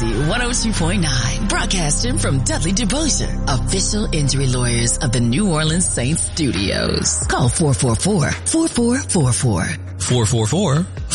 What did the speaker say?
Odyssey 102.9, broadcasting from Dudley DeBosier, official injury lawyers of the New Orleans Saints studios. Call 444-4444. 444